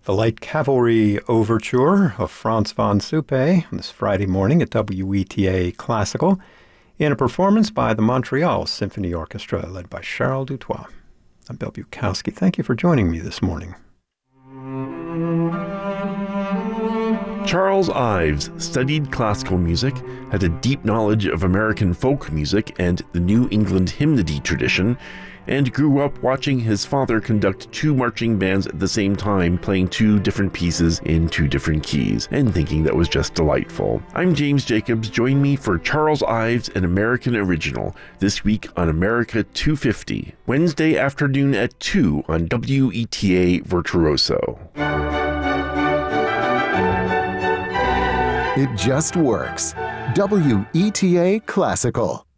The Light Cavalry Overture of Franz von Suppe this Friday morning at WETA Classical in a performance by the Montreal Symphony Orchestra led by Charles Dutoit. I'm Bill Bukowski. Thank you for joining me this morning. Charles Ives studied classical music, had a deep knowledge of American folk music and the New England hymnody tradition, and grew up watching his father conduct two marching bands at the same time, playing two different pieces in two different keys, and thinking that was just delightful. I'm James Jacobs. Join me for Charles Ives, an American Original, this week on America 250, Wednesday afternoon at 2 on WETA Virtuoso. It just works. WETA Classical.